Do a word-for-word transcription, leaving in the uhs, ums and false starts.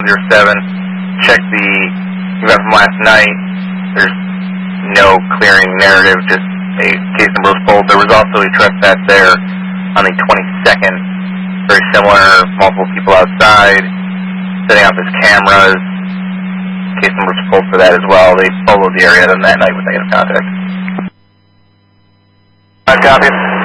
zero seven. Check the event from last night. There's no clearing narrative, just a case number was pulled. There was also a trespass there on the twenty-second. Very similar, multiple people outside, setting up his cameras. Case number was pulled for that as well. They followed the area that night with negative contact. I copy.